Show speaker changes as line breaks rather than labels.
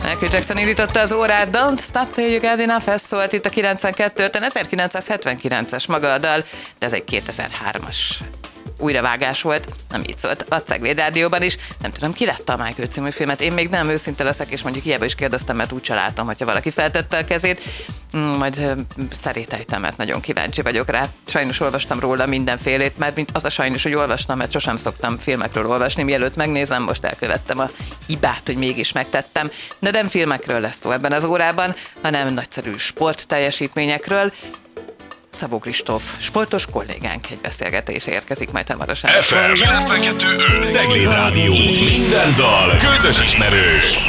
Michael Jackson indította az órát, Don't Stop Till You Get Enough, ez szólt itt a 92-ben, 1979-es maga a dal, de ez egy 2003-as újravágás volt, nem így szólt a Cegléd Rádióban is. Nem tudom, ki látta a Michael című filmet, én még nem, őszinte leszek, és mondjuk hiába is kérdeztem, mert úgy csaláltam, hogyha valaki feltette a kezét. Majd szerétejtem, mert nagyon kíváncsi vagyok rá. Sajnos olvastam róla mindenfélét, mert mint az a sajnos, hogy olvastam, mert sosem szoktam filmekről olvasni, mielőtt megnézem, most elkövettem a hibát, hogy mégis megtettem. De nem filmekről lesz szó ebben az órában, hanem nagyszerű sportteljesítményekről. Szabó Kristóf, sportos kollégánk, egy beszélgetés érkezik majd hamarosan.
FM 92.5 Cegléd Rádió. Itt minden dal közös ismerős.